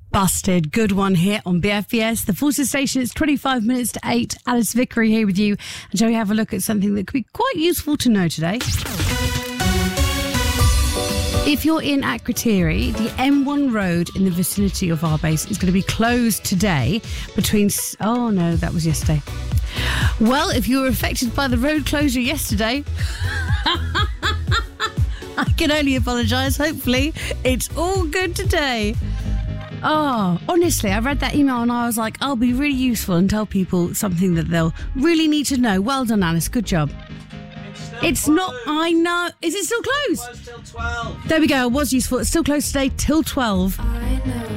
Busted. Good one here on BFBS. The Forces Station, it's 25 minutes to 8. Alice Vickery here with you. And shall we have a look at something that could be quite useful to know today? If you're in Akrotiri, the M1 road in the vicinity of our base is going to be closed today between... Oh, no, that was yesterday. Well, if you were affected by the road closure yesterday... I can only apologise. Hopefully, it's all good today. Oh, honestly, I read that email and I was like, I'll be really useful and tell people something that they'll really need to know. Well done, Alice. Good job. It's not, I know. Is it still closed? Closed till 12. There we go. It was useful. It's still closed today till 12. I know.